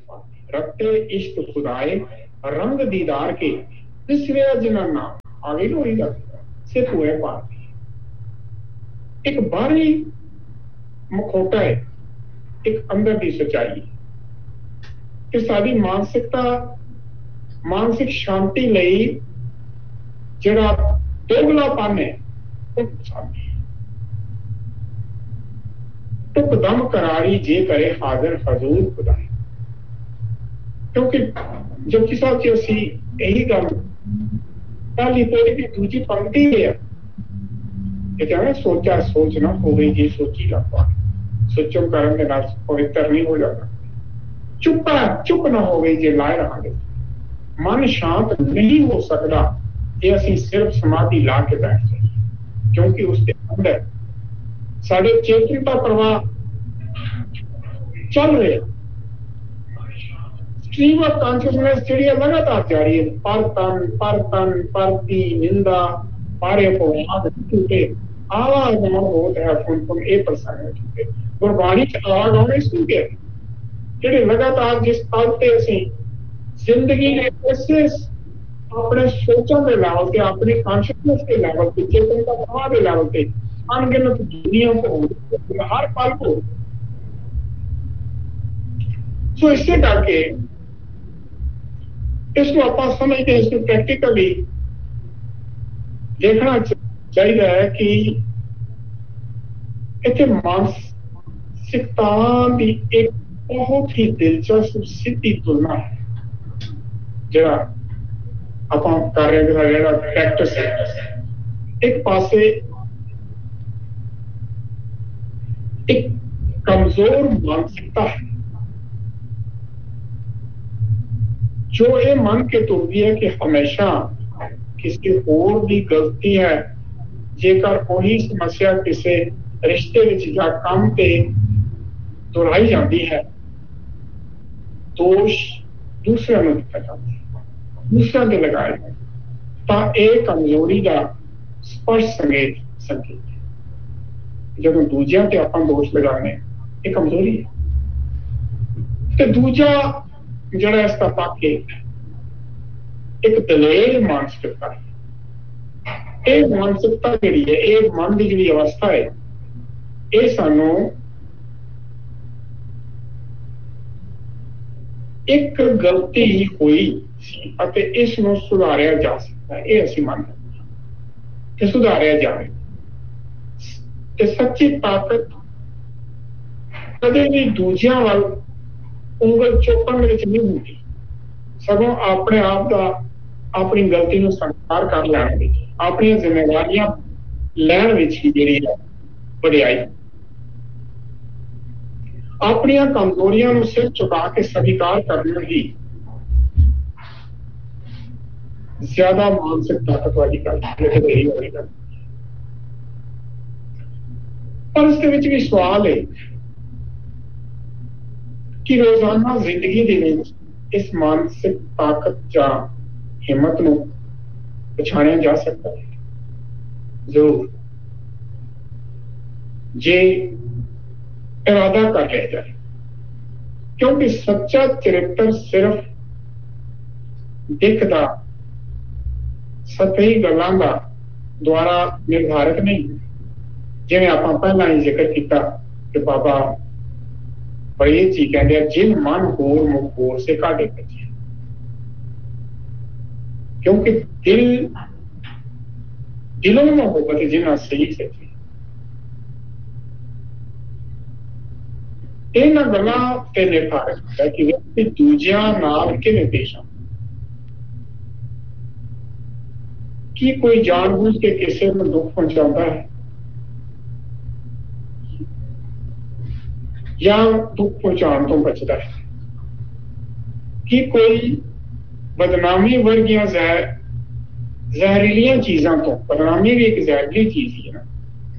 रखते इश्क खुदाए रंग दीदार के तिसरे जिना नाम आगे लोरी का सिर्फ हुए पाती एक बाहरी मखौटा है एक अंदर की सच्चाई कि साडी मानसिकता मानसिक शांति लई जिहड़ा दोगलापन है टुक दम करारी जे करे हाजिर हजूर खुदाए क्योंकि जपजी साहब जी असी यही गल पहली पौड़ी की दूजी पंक्ति है कि कहना सोचा सोच ना होवे जी सोची लपा सोचो करन के नाल पवित्र नहीं हो जाता चुप्पा चुप ना होवे जे लाए रहांगे मन शांत नहीं हो सकता ये असी सिर्फ समाधि ला के बैठ जाइए क्योंकि उसके अंदर साढ़े चेतनता प्रवाह चल रहे स्ट्रीम ऑफ कॉन्शियसनेस जी लगातार जारी है पर दी निंदा पारे अपवाद झूठे आवागमन होता है फुन ए प्रसंग झूठे गुरबाणी च आवागमन इसको क्या जेडे लगातार जिस तल ते असी जिंदगी ने इसे अपने सोचों के लेवल से अपने कॉन्शियसनेस के लेवल पे चेतनता प्रवाह के लेवल पे अनगिनत दुनिया को हर पल को सो इससे करके इसको आप समझते इसको प्रैक्टिकली देखना चाहिए है कि इतने मानसिकता की एक बहुत ही दिलचस्प सीधी तुलना है जरा आप कर रहे हैं प्रैक्टिस है एक पासे एक कमजोर मानसिकता है जो ये मन के तुरदी है कि हमेशा किसी होर की गलती है जेकर वही समस्या किसी रिश्ते या काम पे दोहराई जाती है दोष दूसरे में दिखा जाता है दूसरा के लगाया तो यह कमजोरी का स्पष्ट संकेत है जब दूजिया ते आप दोष लगाने ये कमजोरी है तो दूजा जरा इसका पक्ष एक दलेर मानसिकता है ये मानसिकता जी है ये मन की जी अवस्था है ये सानू एक गलती हुई इसको सुधारिया जा सकता है ये असी मानते कि सुधारिया जाए सच्ची ताकत कदे भी दूजिया वाल उंगल चुकन नहीं होती सगों अपने आप का अपनी गलती को स्वीकार कर लैन अपनी जिम्मेवारियां लैन ही जी वडियाई अपन कमजोरियां सिर चुका के स्वीकार करना ही ज्यादा मानसिक ताकत वाली गल पर इसके भी सवाल है कि रोजाना जिंदगी इस मानसिक ताकत या हिम्मत को पछाणिया जा सकता है जरूर जे इरादा कर लिया जाए क्योंकि सच्चा चरित्र सिर्फ दिखता सतही गलों का द्वारा निर्धारित नहीं जिवें आप पहला ही जिक्र किया कि बाबा बड़ी चीज कहते हैं जिन मन होर मुखोर से काटे बचे क्योंकि दिलों में मोहब्बत जिन्ना सही सच्ची इन गलों से निर्धारित होता है कि व्यक्ति दूजिया नाल किवें पेश आ कि कोई जानबूझ के किसी को दुख पहुंचाता है या दुख पहुंचाने तो बचता है कि कोई बदनामी वर्गिया जहरीलिया चीजों तो बदनामी भी एक जहरीली चीज ही है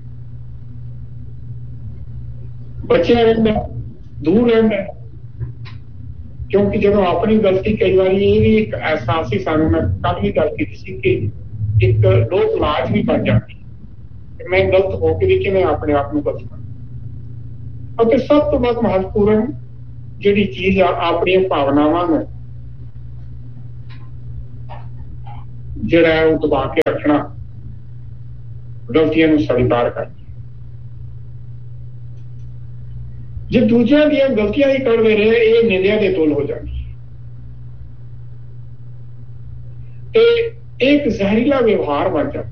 बचा रहता दूर रहता क्योंकि जब अपनी गलती कई बार ये भी एक एहसास ही सानू मैं कल भी गल की कि एक लोक लाज भी बन जाती मैं गलत होकर भी कि मैं अपने आप को गलत कर सब तो बहुत महत्वपूर्ण ਜਿਹੜੀ ਚੀਜ਼ ਆ ਆਪਣੀਆਂ ਭਾਵਨਾਵਾਂ ਨੂੰ ਜਿਹੜਾ ਹੈ ਉਹ ਦਬਾ ਕੇ ਰੱਖਣਾ, ਗਲਤੀਆਂ ਨੂੰ ਸਵੀਕਾਰ ਕਰਨਾ। ਜੇ ਦੂਜਿਆਂ ਦੀਆਂ ਗਲਤੀਆਂ ਹੀ ਕਰਦੇ ਰਹੇ, ਇਹ ਨਿੰਦਿਆ ਦੇ ਤੁਲ ਹੋ ਜਾਂਦੀ ਹੈ ਤੇ ਇੱਕ ਜ਼ਹਿਰੀਲਾ ਵਿਵਹਾਰ ਬਣ ਜਾਂਦਾ।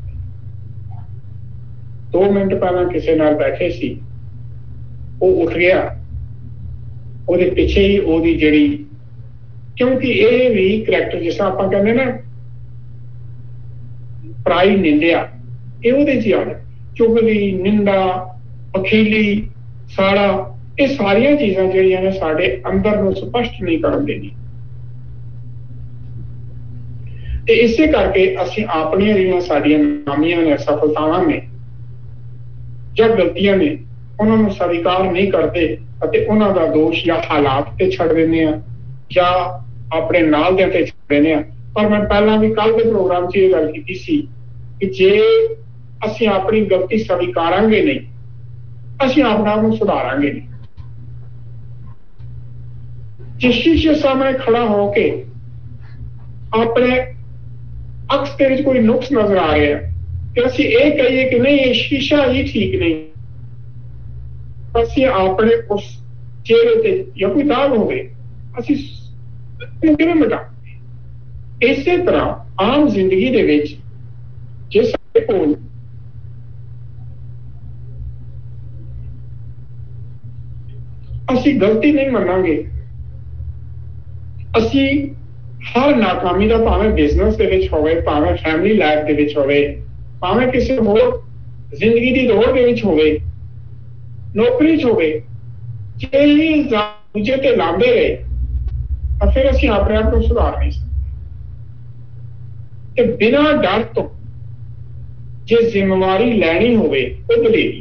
2 ਮਿੰਟ ਪਹਿਲਾਂ ਕਿਸੇ ਨਾਲ ਬੈਠੇ ਸੀ, ਉਹ ਉੱਠ ਗਿਆ, ਉਹਦੇ ਪਿੱਛੇ ਹੀ ਉਹਦੀ ਜਿਹੜੀ, ਕਿਉਂਕਿ ਇਹ ਵੀ ਕਰੈਕਟਰ ਜਿਸ ਤਰ੍ਹਾਂ ਆਪਾਂ ਕਹਿੰਦੇ ਨਾ ਪ੍ਰਾਈ ਨਿੰਦਿਆ, ਇਹ ਉਹਦੇ 'ਚ ਆ ਗਿਆ। ਚੁਗਲੀ, ਨਿੰਦਾ, ਅਖੀਲੀ, ਸਾੜਾ, ਇਹ ਸਾਰੀਆਂ ਚੀਜ਼ਾਂ ਜਿਹੜੀਆਂ ਨੇ ਸਾਡੇ ਅੰਦਰ ਨੂੰ ਸਪਸ਼ਟ ਨਹੀਂ ਕਰਨ ਦੇਣੀ ਤੇ ਇਸੇ ਕਰਕੇ ਅਸੀਂ ਆਪਣੀਆਂ ਜਿਹੜੀਆਂ ਸਾਡੀਆਂ ਨਾਮੀਆਂ ਨੇ, ਸਫਲਤਾਵਾਂ ਨੇ ਜਾਂ ਗਲਤੀਆਂ ਨੇ, ਉਹਨਾਂ ਨੂੰ ਸਵੀਕਾਰ ਨਹੀਂ ਕਰਦੇ ਅਤੇ ਉਹਨਾਂ ਦਾ ਦੋਸ਼ ਜਾਂ ਹਾਲਾਤ ਤੇ ਛੱਡ ਦਿੰਦੇ ਆ ਜਾਂ ਆਪਣੇ ਨਾਲ ਦਿਆਂ ਤੇ ਛੱਡ ਦਿੰਦੇ ਆ। ਪਰ ਮੈਂ ਪਹਿਲਾਂ ਵੀ ਕੱਲ੍ਹ ਦੇ ਪ੍ਰੋਗਰਾਮ 'ਚ ਇਹ ਗੱਲ ਕੀਤੀ ਸੀ ਕਿ ਜੇ ਅਸੀਂ ਆਪਣੀ ਗਲਤੀ ਸਵੀਕਾਰਾਂਗੇ ਨਹੀਂ, ਅਸੀਂ ਆਪਣੇ ਆਪ ਨੂੰ ਸੁਧਾਰਾਂਗੇ ਨਹੀਂ। ਜੇ ਸ਼ੀਸ਼ੇ ਸਾਹਮਣੇ ਖੜਾ ਹੋ ਕੇ ਆਪਣੇ ਅਕਸ ਦੇ ਵਿੱਚ ਕੋਈ ਨੁਕਸ ਨਜ਼ਰ ਆ ਰਿਹਾ ਤੇ ਅਸੀਂ ਇਹ ਕਹੀਏ ਕਿ ਨਹੀਂ, ਇਹ ਸ਼ੀਸ਼ਾ ਹੀ ਠੀਕ ਨਹੀਂ, ਅਸੀਂ ਆਪਣੇ ਉਸ ਚਿਹਰੇ ਤੇ ਜਾਂ ਕੋਈ ਦਾਗ ਹੋਵੇ, ਅਸੀਂ ਕਿਵੇਂ ਮਿਟਾਵਾਂਗੇ? ਇਸੇ ਤਰ੍ਹਾਂ ਆਮ ਜ਼ਿੰਦਗੀ ਦੇ ਵਿੱਚ ਜੇ ਸਾਡੇ ਕੋਲ ਅਸੀਂ ਗਲਤੀ ਨਹੀਂ ਮੰਨਾਂਗੇ, ਅਸੀਂ ਹਰ ਨਾਕਾਮੀ ਦਾ, ਭਾਵੇਂ ਬਿਜ਼ਨਸ ਦੇ ਵਿੱਚ ਹੋਵੇ, ਭਾਵੇਂ ਫੈਮਿਲੀ ਲਾਈਫ ਦੇ ਵਿੱਚ ਹੋਵੇ, ਭਾਵੇਂ ਕਿਸੇ ਹੋਰ ਜ਼ਿੰਦਗੀ ਦੀ ਦੌੜ ਦੇ ਵਿੱਚ ਹੋਵੇ, ਨੌਕਰੀ 'ਚ ਹੋਵੇ, ਜੇ ਹੀ ਦੂਜੇ ਤੇ ਲਾਉਂਦੇ ਰਹੇ ਤਾਂ ਫਿਰ ਅਸੀਂ ਆਪਣੇ ਆਪ ਨੂੰ ਸੁਧਾਰ ਨਹੀਂ ਸਕਦੇ। ਤੇ ਬਿਨਾਂ ਡਰ ਤੋਂ ਜੇ ਜ਼ਿੰਮੇਵਾਰੀ ਲੈਣੀ ਹੋਵੇ, ਉਹ ਦਲੇਰੀ।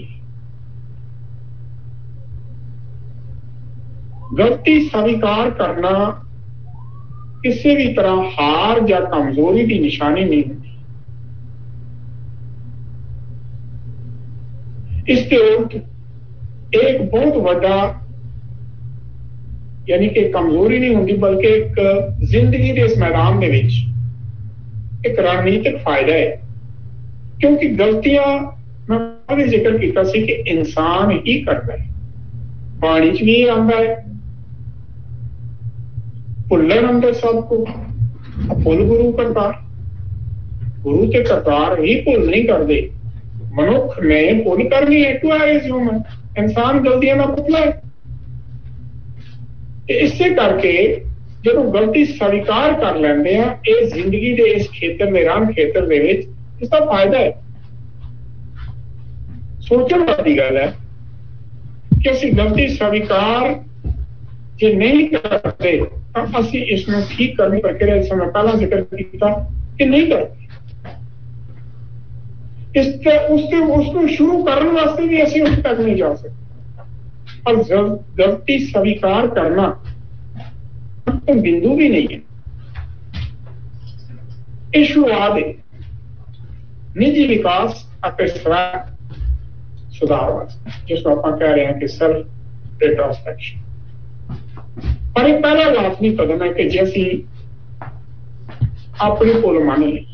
ਗਲਤੀ ਸਵੀਕਾਰ ਕਰਨਾ ਕਿਸੇ ਵੀ ਤਰ੍ਹਾਂ ਹਾਰ ਜਾਂ ਕਮਜ਼ੋਰੀ ਦੀ ਨਿਸ਼ਾਨੀ ਨਹੀਂ ਹੁੰਦੀ। ਇਸ ਤੇ ਉਲਟ ਇੱਕ ਬਹੁਤ ਵੱਡਾ, ਯਾਨੀ ਕਿ ਕਮਜ਼ੋਰੀ ਨਹੀਂ ਹੁੰਦੀ, ਬਲਕਿ ਇੱਕ ਜ਼ਿੰਦਗੀ ਦੇ ਇਸ ਮੈਦਾਨ ਦੇ ਵਿੱਚ ਇੱਕ ਰਣਨੀਤਿਕ ਫਾਇਦਾ ਹੈ। ਕਿਉਂਕਿ ਗਲਤੀਆਂ ਮੈਂ ਵੀ ਜ਼ਿਕਰ ਕੀਤਾ ਸੀ ਕਿ ਇਨਸਾਨ ਹੀ ਕਰਦਾ ਹੈ, ਬਾਣੀ 'ਚ ਵੀ ਆਉਂਦਾ ਹੈ, ਭੁੱਲਣ ਅੰਦਰ ਸਭ ਕੋ ਭੁੱਲ ਗੁਰੂ ਕਰਤਾਰ। ਗੁਰੂ ਤੇ ਕਰਤਾਰ ਹੀ ਭੁੱਲ ਨਹੀਂ ਕਰਦੇ, ਮਨੁੱਖ ਨੇ ਭੁੱਲ ਕਰਨੀ ਹੈ। ਇਨਸਾਨ ਗਲਤੀਆਂ ਦਾ ਪੁਤਲਾ ਹੈ। ਤੇ ਇਸੇ ਕਰਕੇ ਜਦੋਂ ਗਲਤੀ ਸਵੀਕਾਰ ਕਰ ਲੈਂਦੇ ਆ, ਇਹ ਜ਼ਿੰਦਗੀ ਦੇ ਇਸ ਖੇਤਰ ਦੇ ਰੰਗ ਖੇਤਰ ਦੇ ਵਿੱਚ ਇਸ ਦਾ ਫਾਇਦਾ ਹੈ। ਸੋਚਣ ਵਾਲੀ ਗੱਲ ਹੈ ਕਿ ਅਸੀਂ ਗਲਤੀ ਸਵੀਕਾਰ ਜੇ ਨਹੀਂ ਕਰਦੇ ਤਾਂ ਅਸੀਂ ਇਸ ਨੂੰ ਠੀਕ ਕਰਨ ਦੀ ਪ੍ਰਕਿਰਿਆ, ਜਿਸ ਮੈਂ ਪਹਿਲਾਂ ਜ਼ਿਕਰ ਕੀਤਾ ਕਿ ਨਹੀਂ ਕਰਦੇ। ਉਸ ਨੂੰ ਸ਼ੁਰੂ ਕਰਨ ਵਾਸਤੇ ਵੀ ਅਸੀਂ ਉੱਥੇ ਤੱਕ ਨਹੀਂ ਜਾ ਸਕਦੇ। ਪਰ ਗਲਤੀ ਸਵੀਕਾਰ ਕਰਨਾ तो बिंदु भी नहीं है, ਇਹ ਸ਼ੁਰੂਆਤ ਹੈ ਨਿੱਜੀ ਵਿਕਾਸ ਅਤੇ ਸੁਧਾਰ ਵਾਸਤੇ, ਜਿਸ ਨੂੰ ਆਪਾਂ ਕਹਿ ਰਹੇ ਹਾਂ ਕਿ ਸੈਲਫ ਰਿਟਰੋਸਪੈਕਸ਼ਨ। ਪਰ ਇਹ ਪਹਿਲਾ ਲਾਜ਼ਮੀ ਕਦਮ ਹੈ ਕਿ ਜੇ ਅਸੀਂ ਆਪਣੀ ਭੁੱਲ ਮੰਨ ਲਈਏ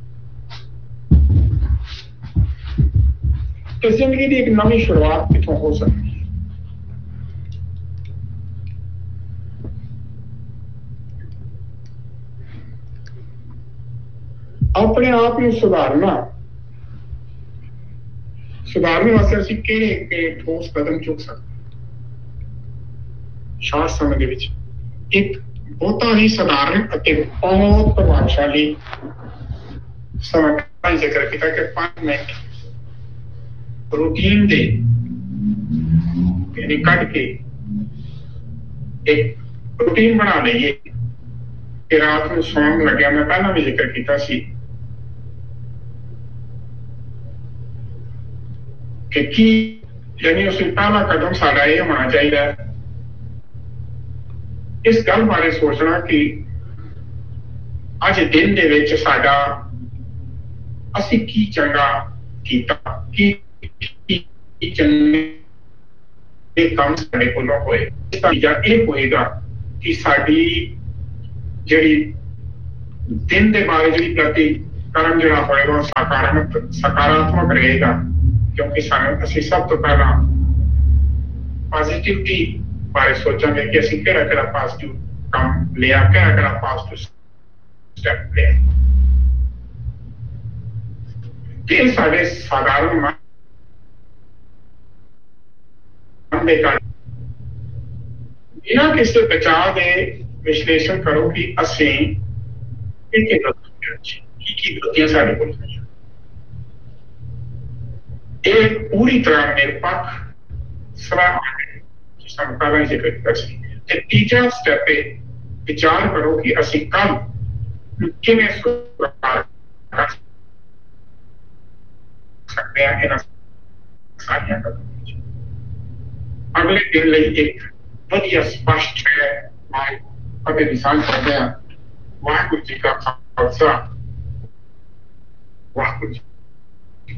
ਤੇ ਜ਼ਿੰਦਗੀ ਦੀ ਇੱਕ ਨਵੀਂ ਸ਼ੁਰੂਆਤ ਕਿੱਥੋਂ ਹੋ ਸਕਦੀ ਹੈ। ਆਪਣੇ ਆਪ ਨੂੰ ਸੁਧਾਰਨਾ ਵਾਸਤੇ ਅਸੀਂ ਕਿਹੜੇ ਠੋਸ ਕਦਮ ਚੁੱਕ ਸਕਦੇ? ਸ਼ਾਰਟ ਸਮੇਂ ਦੇ ਵਿੱਚ ਇੱਕ ਬਹੁਤਾ ਹੀ ਸਧਾਰਨ ਅਤੇ ਬਹੁਤ ਪ੍ਰਭਾਵਸ਼ਾਲੀ ਸਮਾਂ ਦਾ ਜ਼ਿਕਰ ਕੀਤਾ ਕਿ 5 ਮਿੰਟ ਰੂਟੀਨ ਦੇ ਯਾਨੀ ਕੱਢ ਕੇ ਇੱਕ ਰੂਟੀਨ ਬਣਾ ਲਈਏ ਕਿ ਰਾਤ ਨੂੰ ਸੌਣ ਲੱਗਿਆ, ਮੈਂ ਪਹਿਲਾਂ ਵੀ ਜ਼ਿਕਰ ਕੀਤਾ ਸੀ ਕਿ ਕੀ ਯਾਨੀ ਉਸ ਪਹਿਲਾ ਕਦਮ ਸਾਡਾ ਇਹ ਹੋਣਾ ਚਾਹੀਦਾ ਹੈ ਇਸ ਗੱਲ ਬਾਰੇ ਸੋਚਣਾ ਕਿ ਅੱਜ ਦਿਨ ਦੇ ਵਿੱਚ ਸਾਡਾ ਅਸੀਂ ਕੀ ਚੰਗਾ ਕੀਤਾ, ਕੀ ਚੰਗੇ ਇਹ ਕੰਮ ਸਾਡੇ ਕੋਲੋਂ ਹੋਏ ਤਾਂ ਇਹ ਹੋਏਗਾ ਕਿ ਸਾਡੀ ਜਿਹੜੀ ਦਿਨ ਦੇ ਬਾਰੇ ਜਿਹੜੀ ਪ੍ਰਤੀ ਕਰਮ ਜਿਹੜਾ ਹੋਏਗਾ ਸਕਾਰਾਤਮਕ ਰਹੇਗਾ ਕਿਉਂਕਿ ਸਾਨੂੰ ਅਸੀਂ ਸਭ ਤੋਂ ਪਹਿਲਾਂ ਪੋਜ਼ਿਟਿਵਿਟੀ ਬਾਰੇ ਸੋਚਾਂਗੇ ਕਿ ਅਸੀਂ ਕਿਹੜਾ ਪੋਜ਼ਿਟਿਵ ਕੰਮ ਲਿਆ ਕਿਹੜਾ ਪੋਜ਼ਿਟਿਵ ਸਟੈਪ ਲਿਆ ਕਿ ਸਾਡੇ ਸਾਧਾਰਨ ਮਨ ਦੇ ਕਾਰਨ ਬਿਨਾਂ ਕਿਸੇ ਬਚਾਅ ਦੇ ਵਿਸ਼ਲੇਸ਼ਣ ਕਰੋ ਕਿ ਅਸੀਂ ਕੀ ਗਲਤੀਆਂ ਸਾਡੇ ਕੋਲ ਹੋਈਆਂ ਇਹ ਪੂਰੀ ਤਰ੍ਹਾਂ ਨਿਰਪੱਖ ਸਲਾਹ ਹੈ ਜਿਸ ਨੂੰ ਪਹਿਲਾਂ ਹੀ ਜ਼ਿਕਰ ਕੀਤਾ ਸੀ ਤੇ ਤੀਜਾ ਸਟੈਪ ਹੈ ਵਿਚਾਰ ਕਰੋ ਕਿ ਅਸੀਂ ਕੱਲ੍ਹ ਕਿਵੇਂ ਸੁਧਾਰ ਕਰ ਸਕਦੇ ਹਾਂ ਇਹਨਾਂ ਸਾਰੀਆਂ ਗੱਲਾਂ ਵਿੱਚ ਅਗਲੇ ਦਿਨ ਲਈ ਇੱਕ ਵਧੀਆ ਸਪਸ਼ਟ ਹੈ ਮੈਂ ਕਦੇ ਵਿਸਾਲ ਕਰਦੇ ਹਾਂ ਵਾਹਿਗੁਰੂ ਜੀ ਕਾ ਖਾਲਸਾ ਵਾਹਿਗੁਰੂ ਜੀ